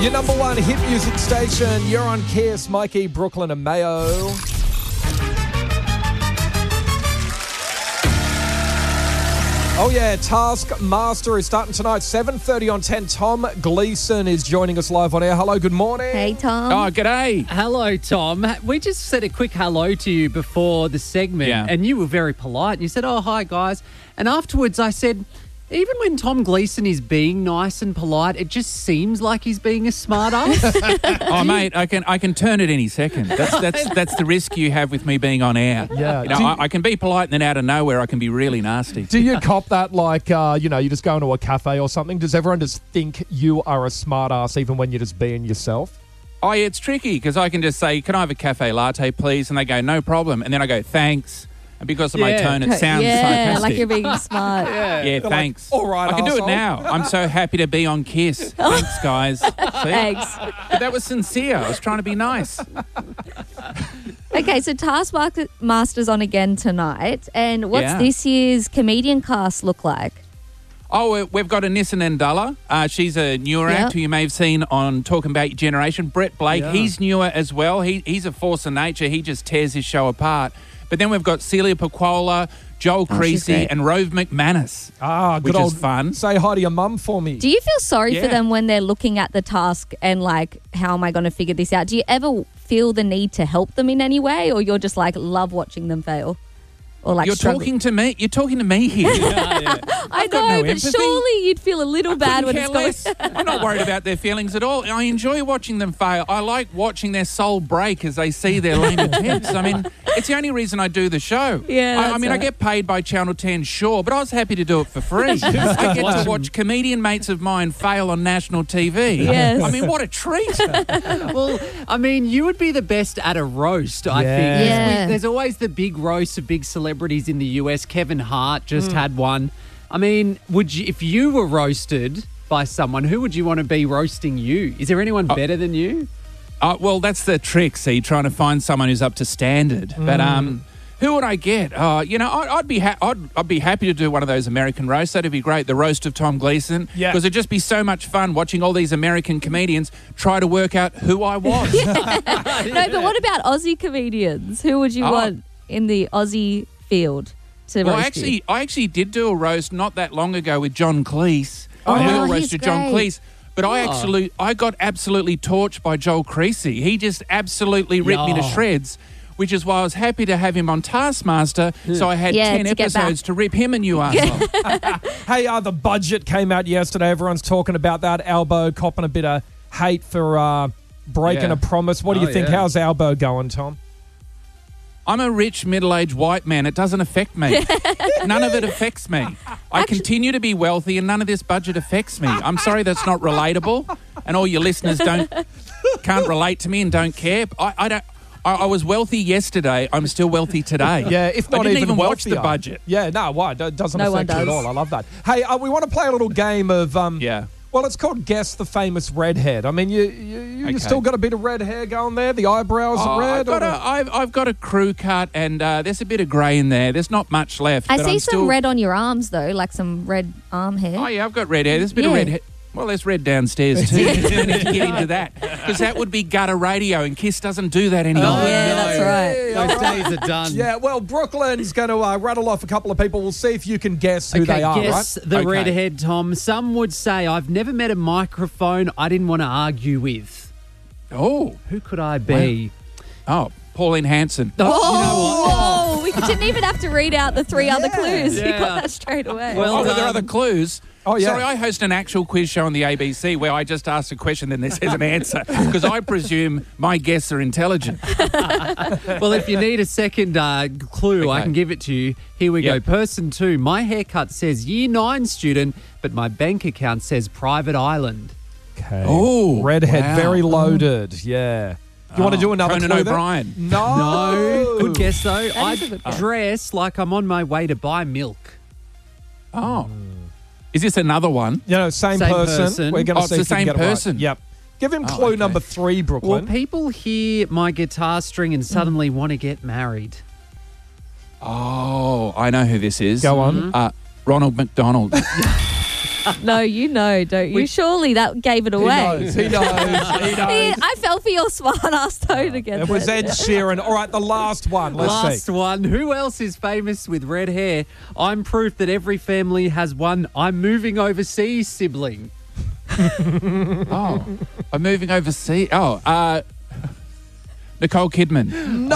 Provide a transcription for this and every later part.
Your number one hit music station. You're on Kiss, Mikey, Brooklyn and Mayo. Oh yeah, Taskmaster is starting tonight, 7:30 on 10. Tom Gleeson is joining us live on air. Hello, good morning. Hey, Tom. Oh, g'day. Hello, Tom. We just said a quick hello to you before the segment, and you were very polite. You said, "Oh, hi, guys." And afterwards, I said, even when Tom Gleeson is being nice and polite, it just seems like he's being a smart ass. Oh, mate, I can turn it any second. That's the risk you have with me being on air. Yeah. You know, I can be polite and then out of nowhere I can be really nasty. Do you cop that like, you just go into a cafe or something? Does everyone just think you are a smart ass even when you're just being yourself? Oh, yeah, it's tricky because I can just say, "Can I have a cafe latte, please?" And they go, "No problem." And then I go, "Thanks." And because of my tone, it sounds sarcastic. Like you're being smart. Yeah, thanks. Like, all right, I can do it arsehole. now. I'm so happy to be on Kiss. Thanks, guys. See? Thanks. But that was sincere. I was trying to be nice. Okay, so Taskmaster's on again tonight. And what's Yeah. this year's comedian cast look like? Oh, we've got Anissa Nandala. She's a newer Yep. act who you may have seen on Talking About Your Generation. Brett Blake, Yeah. he's newer as well. He's a force of nature. He just tears his show apart. But then we've got Celia Pacquola, Joel she's Creasy, great. and Rove McManus. Ah, good Which old is fun. Say hi to your mum for me. Do you feel sorry for Yeah. them when they're looking at the task and like, how am I going to figure this out? Do you ever feel the need to help them in any way, or you're just like, love watching them fail? Or like You're struggle? talking to me. You're talking to me here. I got know, no but empathy. surely you'd feel a little bad when Couldn't it's care going. less. I'm not worried about their feelings at all. I enjoy watching them fail. I like watching their soul break as they see their lame attempts. I mean, it's the only reason I do the show. Yeah, I that's mean, I right. get paid by Channel 10, sure, but I was happy to do it for free. I get to watch comedian mates of mine fail on national TV. Yes. I mean, what a treat. Well, I mean, you would be the best at a roast, I think. Yeah. There's always the big roast of big celebrities in the US. Kevin Hart just had one. I mean, would you, if you were roasted by someone, who would you want to be roasting you? Is there anyone better than you? Well, that's the trick, see, trying to find someone who's up to standard. But who would I get? I'd be happy to do one of those American roasts. That'd be great. The roast of Tom Gleeson. Yeah. Because it'd just be so much fun watching all these American comedians try to work out who I was. No, but what about Aussie comedians? Who would you want in the Aussie field to Well, roast you? I actually did do a roast not that long ago with John Cleese. Oh, we all he's roasted John great. Cleese. But I got absolutely torched by Joel Creasy. He just absolutely ripped me to shreds, which is why I was happy to have him on Taskmaster. So I had 10 to get back. episodes to rip him a new arsehole. Hey, the budget came out yesterday. Everyone's talking about that. Albo copping a bit of hate for breaking a promise. What do you think? yeah. How's Albo going, Tom? I'm a rich, middle-aged white man. It doesn't affect me. None of it affects me. I continue to be wealthy and none of this budget affects me. I'm sorry that's not relatable and all your listeners can't relate to me and don't care. I was wealthy yesterday. I'm still wealthy today. Yeah, if not I didn't even watch wealthier. the budget. Yeah, no, why? It doesn't No one affect you at does. all. I love that. Hey, we want to play a little game of... Yeah. Well, it's called Guess the Famous Redhead. I mean, you Okay. still got a bit of red hair going there? The eyebrows are red? I've got a crew cut and there's a bit of grey in there. There's not much left. I but see I'm some still... red on your arms, though, like some red arm hair. Oh, yeah, I've got red hair. There's a bit of Yeah. red hair. Well, there's red downstairs too. We don't need to get into that because that would be gutter radio and Kiss doesn't do that anymore. Yeah, that's right. Those days are done. Yeah, well, Brooklyn's going to rattle off a couple of people. We'll see if you can guess who they are, guess right? the Okay. redhead, Tom. Some would say, I've never met a microphone I didn't want to argue with. Oh, Who could I be? Pauline Hanson. Whoa, we didn't even have to read out the three other clues. You Yeah. got that straight away. Well, Oh, were there other clues? Oh, yeah. Sorry, I host an actual quiz show on the ABC where I just ask a question, then there says an answer because I presume my guests are intelligent. Well, if you need a second clue, I Okay. can give it to you. Here we go. Yep. Person 2. My haircut says Year 9 student, but my bank account says private island. Okay. Oh, Redhead, wow. very loaded. Yeah. You want to do another Conan clue then? O'Brien. No. No. Good guess, though. is a I good guess. dress like I'm on my way to buy milk. Oh. Is this another one? You know, same Same person. person. We're going to Oh, see it's if the we can same get it right. person. Yep. Give him clue okay. number 3, Well, Brooklyn. people hear my guitar string and suddenly want to get married. Oh, I know who this is. Go on. Ronald McDonald. No, you know, don't you? Surely that gave it away. He knows. I fell for your smart ass tone again. It was Ed Sheeran. All right, the last one. Let's see. One. Who else is famous with red hair? I'm proof that every family has one I'm moving overseas sibling. I'm moving overseas. Nicole Kidman.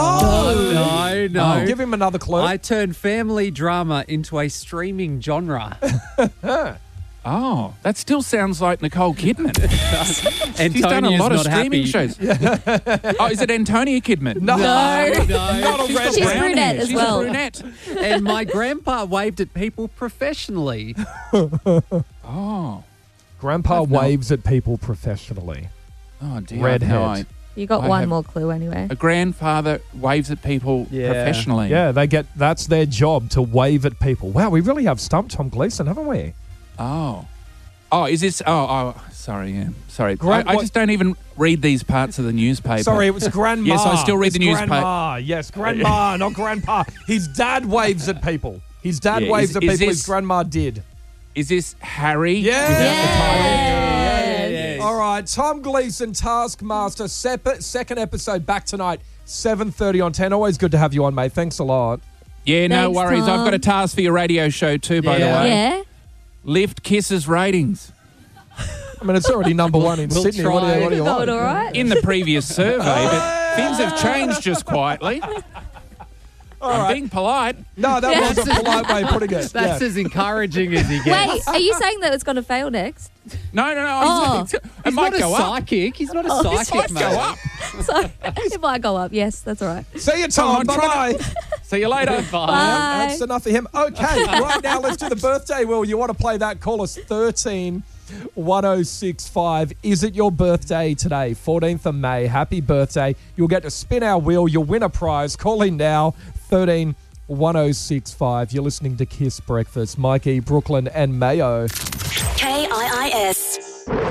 No. Give him another clue. I turned family drama into a streaming genre. Oh, that still sounds like Nicole Kidman. She's done a lot of streaming happy. shows. Is it Antonia Kidman? No. No. Not a red She's brown brunette hair. as She's well. a brunette. And my grandpa waved at people professionally. Oh. Grandpa waves at people professionally. Oh, dear. Redhead. You got I one have- more clue anyway. A grandfather waves at people professionally. Yeah, that's their job, to wave at people. Wow, we really have stumped Tom Gleeson, haven't we? Oh, is this? Sorry, yeah. Sorry. I what- just don't even read these parts of the newspaper. Sorry, it was grandma. Yes, I still read It's the newspaper. Grandma. Yes, grandma, not grandpa. His dad waves at people. His dad Yeah, waves is at people. this- His grandma did. Is this Harry? Yeah. Without Yes. All right, Tom Gleeson, Taskmaster, second episode back tonight, 7:30 on 10. Always good to have you on, mate. Thanks a lot. Yeah, no Thanks, worries. Tom. I've got a task for your radio show too, by the Yeah. way. Yeah. Lift Kiss's ratings. I mean, it's already number one in We'll Sydney. try. What do you Going want? all right? In the previous survey, but things have changed just quietly. I'm being polite. No, that was a polite way of putting it. That's Yeah. as encouraging as he gets. Wait, are you saying that it's going to fail next? No. Oh. It He's might not a go up. psychic. He's not a It psychic, might mate. go up. So it might go up. Yes, that's all right. See you, Tom. Come on, Bye-bye. See you later. Bye. That's enough of him. Okay, right now let's do the birthday wheel. You want to play that? Call us 13-1065. Is it your birthday today? 14th of May. Happy birthday. You'll get to spin our wheel. You'll win a prize. Call in now. 13-1065. You're listening to Kiss Breakfast. Mikey, Brooklyn and Mayo. KIIS.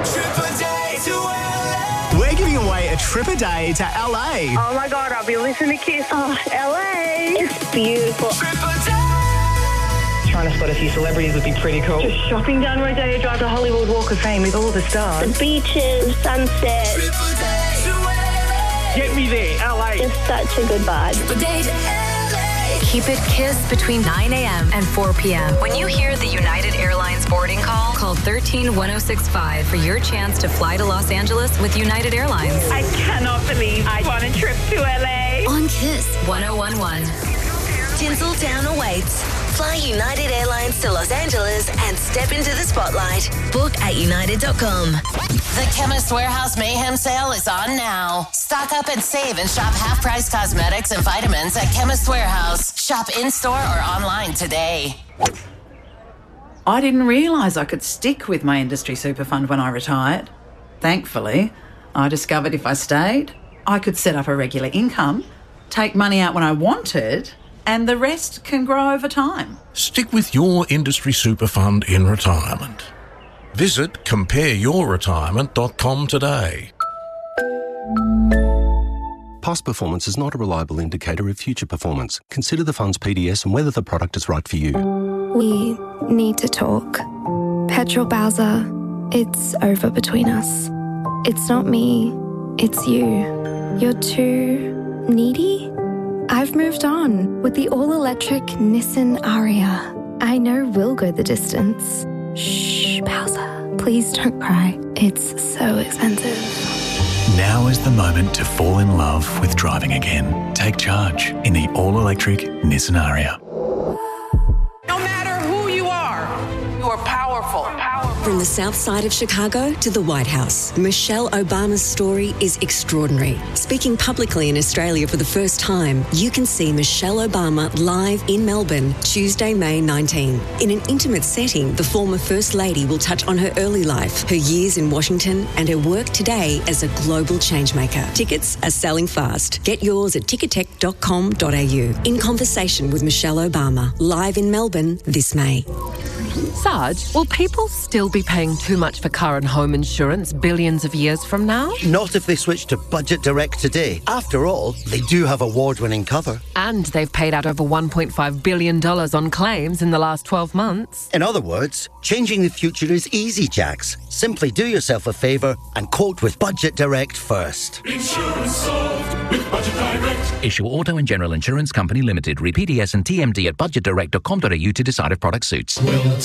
We're giving away a trip a day to LA. Oh my God, I'll be listening to Kiss. Oh, LA. It's beautiful. Trying to spot a few celebrities would be pretty cool. Just shopping down Rodeo Drive to Hollywood Walk of Fame with all the stars. The beaches, sunset. Get me there, LA. It's such a good vibe. Keep it Kiss between 9 a.m. and 4 p.m. When you hear the United Airlines boarding call, call 13-1065 for your chance to fly to Los Angeles with United Airlines. I cannot believe I won a trip to LA. On Kiss 1011. Tinseltown awaits. Fly United Airlines to Los Angeles and step into the spotlight. Book at united.com. The Chemist Warehouse Mayhem Sale is on now. Stock up and save and shop half-price cosmetics and vitamins at Chemist Warehouse. Shop in-store or online today. I didn't realise I could stick with my industry super fund when I retired. Thankfully, I discovered if I stayed, I could set up a regular income, take money out when I wanted, and the rest can grow over time. Stick with your industry super fund in retirement. Visit compareyourretirement.com today. Past performance is not a reliable indicator of future performance. Consider the fund's PDS and whether the product is right for you. We need to talk. Petrol Bowser, it's over between us. It's not me, it's you. You're too needy? I've moved on with the all-electric Nissan Ariya. I know we'll go the distance. Shh, Bowser. Please don't cry. It's so expensive. Now is the moment to fall in love with driving again. Take charge in the all-electric Nissan Ariya. No matter who you are powerful. From the south side of Chicago to the White House, Michelle Obama's story is extraordinary. Speaking publicly in Australia for the first time, you can see Michelle Obama live in Melbourne, Tuesday, May 19. In an intimate setting, the former First Lady will touch on her early life, her years in Washington, and her work today as a global changemaker. Tickets are selling fast. Get yours at ticketek.com.au. In conversation with Michelle Obama, live in Melbourne this May. Sarge, will people still be paying too much for car and home insurance billions of years from now? Not if they switch to Budget Direct today. After all, they do have award-winning cover. And they've paid out over $1.5 billion on claims in the last 12 months. In other words, changing the future is easy, Jax. Simply do yourself a favour and quote with Budget Direct first. Insurance solved with Budget Direct. Issue Auto and General Insurance Company Limited. Read PDS and TMD at budgetdirect.com.au to decide if product suits. We'll